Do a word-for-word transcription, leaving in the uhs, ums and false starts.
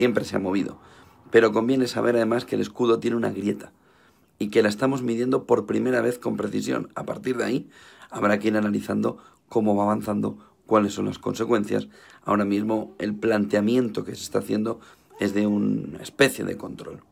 siempre se ha movido. Pero conviene saber además que el escudo tiene una grieta y que la estamos midiendo por primera vez con precisión. A partir de ahí habrá que ir analizando cómo va avanzando, cuáles son las consecuencias. Ahora mismo el planteamiento que se está haciendo es de una especie de control.